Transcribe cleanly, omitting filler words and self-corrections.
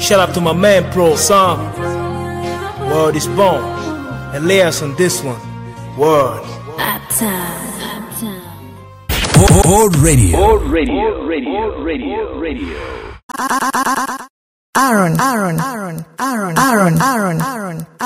Shout out to my man Pro Sam. Word is born. And Leas on this one. Word. Uptown. Old radio. Aaron.